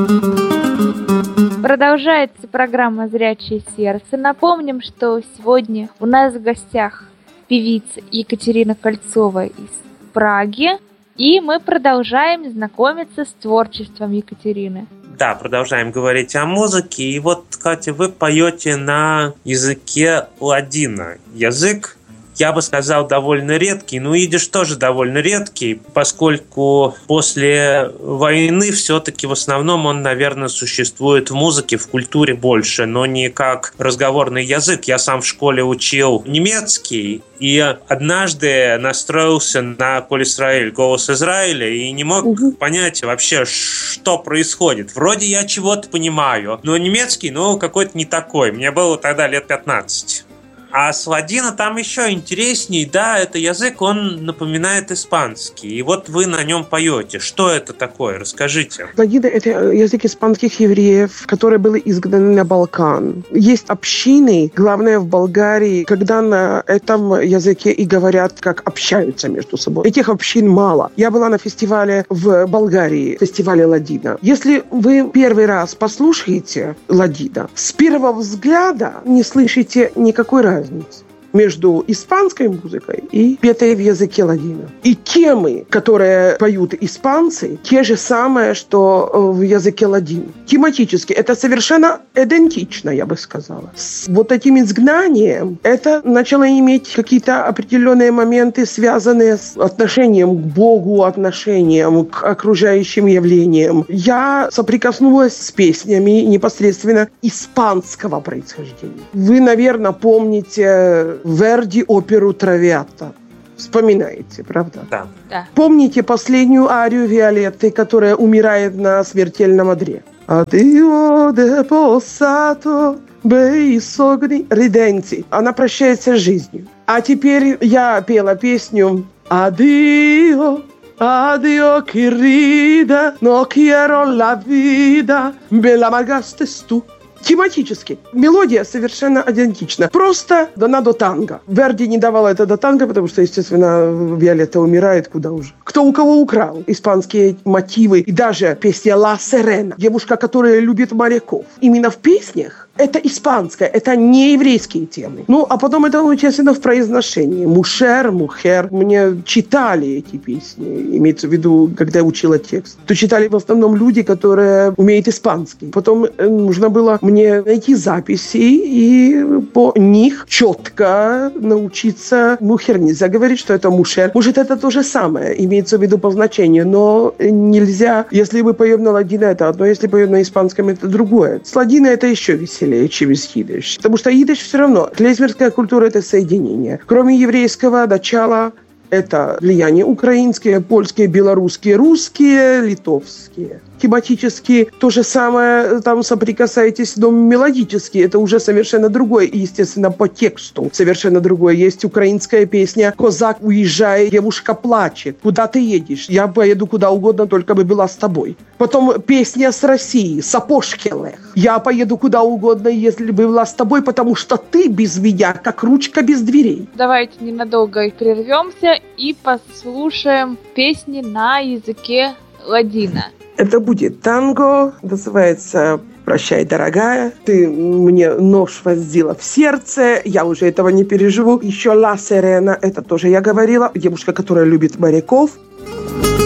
Продолжается программа «Зрячее сердце». Напомним, что сегодня у нас в гостях певица Екатерина Кольцова из Праги, и мы продолжаем знакомиться с творчеством Екатерины. Да, продолжаем говорить о музыке. И вот, Катя, вы поете на языке ладина. Язык, я бы сказал, довольно редкий, но идиш тоже довольно редкий, поскольку после войны все-таки в основном он, наверное, существует в музыке, в культуре больше, но не как разговорный язык. Я сам в школе учил немецкий, и однажды настроился на «Коль Исраэль», «Голос Израиля», и не мог понять вообще, что происходит. Вроде я чего-то понимаю, но немецкий, какой-то не такой. Мне было тогда лет 15. А с ладина там еще интересней, да, это язык, он напоминает испанский. И вот вы на нем поете. Что это такое? Расскажите. Ладина – это язык испанских евреев, которые были изгнаны на Балкан. Есть общины, главное в Болгарии, когда на этом языке и говорят, как общаются между собой. Этих общин мало. Я была на фестивале в Болгарии, фестивале ладина. Если вы первый раз послушаете ладина, с первого взгляда не слышите никакой разницы между испанской музыкой и петой в языке ладина. И темы, которые поют испанцы, те же самые, что в языке ладин. Тематически это совершенно идентично, я бы сказала. С вот этим изгнанием это начало иметь какие-то определенные моменты, связанные с отношением к Богу, отношением к окружающим явлениям. Я соприкоснулась с песнями непосредственно испанского происхождения. Вы, наверное, помните Верди оперу «Травиата». Вспоминаете, правда? Да. Помните последнюю арию Виолетты, которая умирает на смертельном одре? «Адио де посато бей согни реденти». Она прощается с жизнью. А теперь я пела песню «Адио, addio querida, no quiero la vida, me la amargaste tú». Тематически. Мелодия совершенно идентична. Просто дана до танго. Верди не давала это до танго, потому что, естественно, Виолетта умирает, куда уже. Кто у кого украл испанские мотивы. И даже песня «Ла Сирена», девушка, которая любит моряков. Именно в песнях это испанское, это не еврейские темы. А потом это, естественно, в произношении. Мушер, мухер. Мне читали эти песни, имеется в виду, когда я учила текст. То читали в основном люди, которые умеют испанский. Потом нужно было мне найти записи и по них четко научиться. Мухер нельзя говорить, что это мушер. Может, это то же самое, имеется в виду по значению, но нельзя, если мы поем на ладина, это одно, если поем на испанском, это другое. С ладина это еще веселее, чем из идиш. Потому что идиш все равно, клезмерская культура – это соединение. Кроме еврейского начала, это влияние украинские, польские, белорусские, русские, литовские. Тематически то же самое, там соприкасаетесь, но мелодически это уже совершенно другое. И, естественно, по тексту совершенно другое. Есть украинская песня «Козак уезжает, девушка плачет». Куда ты едешь? Я поеду куда угодно, только бы была с тобой. Потом песня с России «Сапожкелех». Я поеду куда угодно, если бы была с тобой, потому что ты без меня, как ручка без дверей. Давайте ненадолго прервемся и послушаем песни на языке ладина. Это будет танго, называется «Прощай, дорогая». Ты мне нож вонзила в сердце, я уже этого не переживу. Еще «Ла Сирена», это тоже я говорила. Девушка, которая любит моряков.